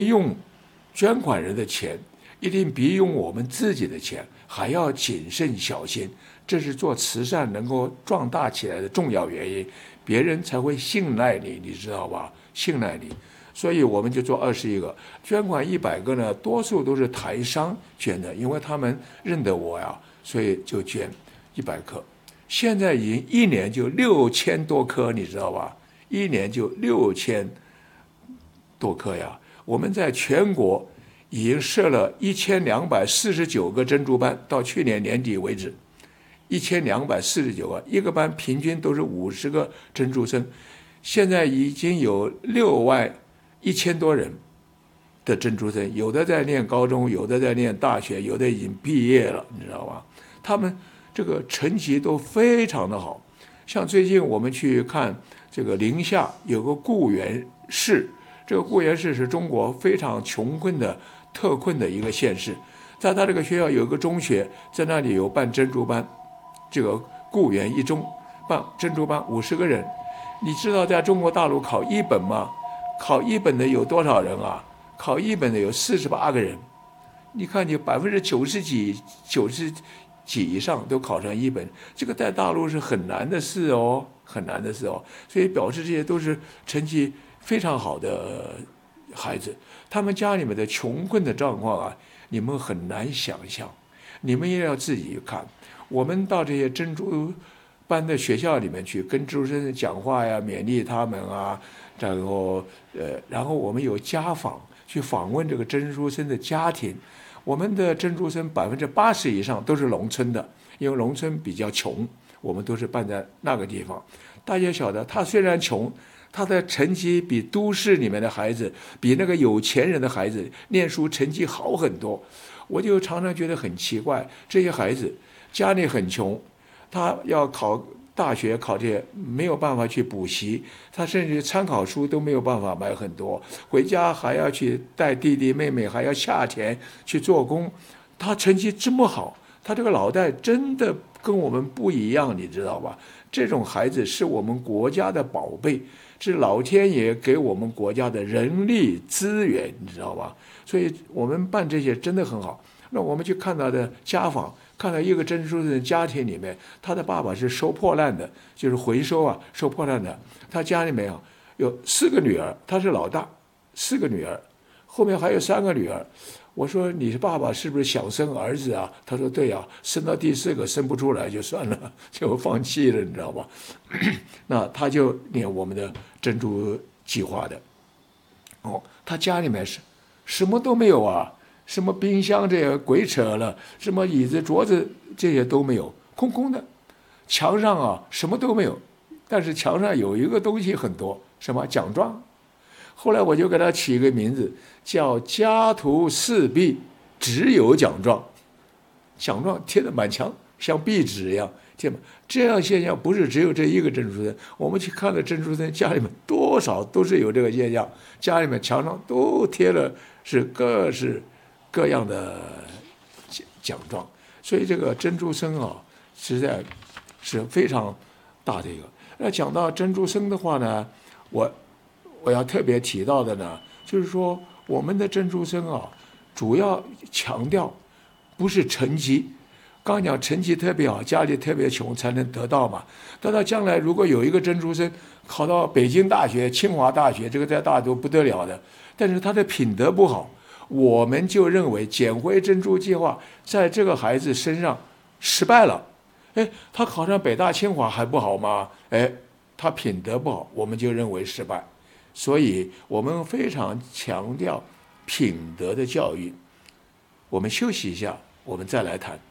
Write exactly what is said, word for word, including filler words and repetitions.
用捐款人的钱，一定比用我们自己的钱还要谨慎小心。这是做慈善能够壮大起来的重要原因，别人才会信赖你，你知道吧？信赖你。所以我们就做二十一个，捐款一百个呢，多数都是台商捐的，因为他们认得我呀，所以就捐一百颗。现在已经一年就六千多颗，你知道吧？一年就六千多颗呀。我们在全国已经设了一千两百四十九个珍珠班，到去年年底为止，一千两百四十九个，一个班平均都是五十个珍珠生。现在已经有六万一千多人的珍珠生，有的在念高中，有的在念大学，有的已经毕业了，你知道吧？他们这个成绩都非常的好。像最近我们去看这个宁夏有个固原市，这个固原市是中国非常穷困的特困的一个县市，在他这个学校有一个中学，在那里有办珍珠班，这个固原一中办珍珠班五十个人。你知道在中国大陆考一本吗？考一本的有多少人啊？考一本的有四十八个人。你看，你百分之九十几、九十几以上都考上一本，这个在大陆是很难的事哦，很难的事哦。所以表示这些都是成绩非常好的孩子，他们家里面的穷困的状况啊，你们很难想象，你们也要自己看。我们到这些珍珠班的学校里面去跟珍珠生讲话呀，勉励他们啊，然后呃，然后我们有家访，去访问这个珍珠生的家庭。我们的珍珠生百分之八十以上都是农村的，因为农村比较穷，我们都是办在那个地方。大家晓得，他虽然穷，他的成绩比都市里面的孩子，比那个有钱人的孩子念书成绩好很多。我就常常觉得很奇怪，这些孩子家里很穷，他要考大学考这些没有办法去补习，他甚至参考书都没有办法买很多，回家还要去带弟弟妹妹，还要下田去做工。他成绩这么好，他这个脑袋真的跟我们不一样，你知道吧？这种孩子是我们国家的宝贝，是老天爷给我们国家的人力资源，你知道吧？所以我们办这些真的很好。那我们去看到的家访，看到一个珍珠的家庭里面，他的爸爸是收破烂的，就是回收啊，收破烂的。他家里面啊有四个女儿，他是老大，四个女儿，后面还有三个女儿。我说你爸爸是不是想生儿子啊？他说对啊，生到第四个生不出来就算了，就放弃了，你知道吧？那他就念我们的珍珠计划的。哦，他家里面是什么都没有啊。什么冰箱这些鬼扯了，什么椅子桌子这些都没有，空空的。墙上啊什么都没有，但是墙上有一个东西很多，什么奖状。后来我就给他起一个名字，叫家徒四壁，只有奖状。奖状贴得满墙，像壁纸一样贴满。这样现象不是只有这一个珍珠生，我们去看的珍珠生家里面多少都是有这个现象，家里面墙上都贴了是各式各样的奖状。所以这个珍珠生啊，实在是非常大的一个。那讲到珍珠生的话呢，我我要特别提到的呢，就是说我们的珍珠生啊，主要强调不是成绩。刚讲成绩特别好，家里特别穷才能得到嘛。得到将来如果有一个珍珠生考到北京大学、清华大学，这个在大都不得了的，但是他的品德不好，我们就认为捡回珍珠计划在这个孩子身上失败了。哎，他考上北大清华还不好吗？哎，他品德不好，我们就认为失败。所以我们非常强调品德的教育。我们休息一下，我们再来谈。